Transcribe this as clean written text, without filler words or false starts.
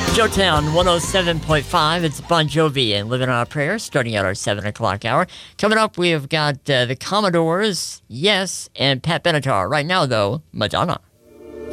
Showtown 107.5. It's Bon Jovi and Living on a Prayer starting at our 7 o'clock hour. Coming up, we have got the Commodores, Yes, and Pat Benatar. Right now, though, Madonna.